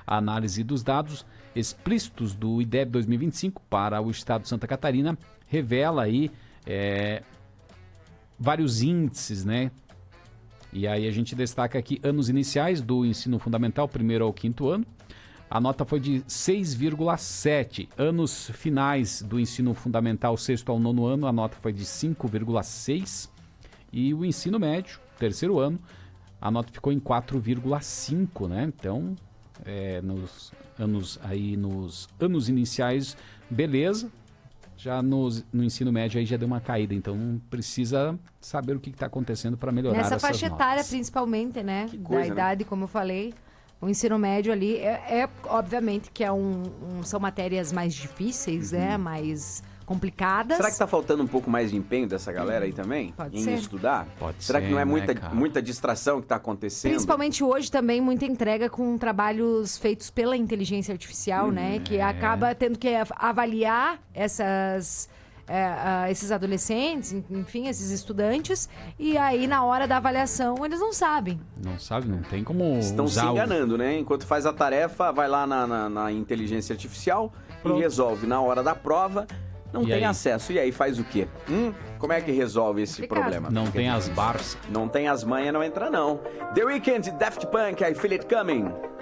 A análise dos dados explícitos do IDEB 2025 para o estado de Santa Catarina revela aí vários índices, né? E aí a gente destaca aqui anos iniciais do ensino fundamental, primeiro ao quinto ano. A nota foi de 6,7. Anos finais do ensino fundamental, sexto ao nono ano, a nota foi de 5,6. E o ensino médio, terceiro ano, a nota ficou em 4,5, né? Então, nos anos iniciais, beleza. Já no ensino médio aí já deu uma caída, então precisa saber o que está acontecendo para melhorar essas Nessa faixa etária, notas. principalmente, né? Que coisa, da idade, como eu falei. O ensino médio ali obviamente que são matérias mais difíceis, né? Mais complicadas. Será que tá faltando um pouco mais de empenho dessa galera aí também? Pode em ser. estudar? Pode Será ser, que não é né, cara? muita distração que tá acontecendo? Principalmente hoje também, muita entrega com trabalhos feitos pela inteligência artificial, né? Que acaba tendo que avaliar esses adolescentes, enfim, esses estudantes. E aí, na hora da avaliação, eles não sabem. Não sabe, não tem como Estão se usar enganando, né? Enquanto faz a tarefa, vai lá na inteligência artificial e resolve. Na hora da prova, não E tem aí? acesso. E aí faz o quê? Como é que resolve esse Complicado. problema? Não Fica tem as difícil. Barça. Não tem as manhas, não entra não. The Weeknd, Daft Punk, I Feel It Coming.